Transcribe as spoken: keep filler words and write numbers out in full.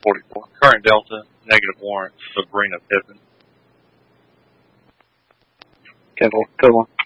forty-four. Current Delta, negative warrant, Sabrina Pippin. ten four, code one.